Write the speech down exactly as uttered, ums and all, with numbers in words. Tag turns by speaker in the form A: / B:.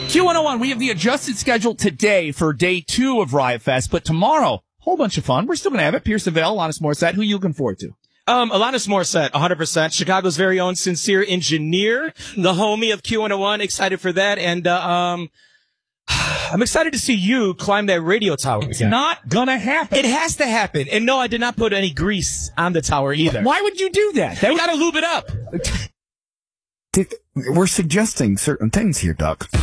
A: Q one oh one, we have the adjusted schedule today for day two of Riot Fest, but tomorrow, whole bunch of fun. We're still going to have it. Pierce Avell, Alanis Morissette. Who are you looking forward to?
B: Um, Alanis Morissette, one hundred percent. Chicago's very own Sincere Engineer, the homie of Q one oh one. Excited for that. And, uh, um, I'm excited to see you climb that radio tower.
A: It's
B: again.
A: not going to happen.
B: It has to happen. And no, I did not put any grease on the tower either.
A: Why would you do that? That
B: We gotta lube it up.
C: We're suggesting certain things here, Doc.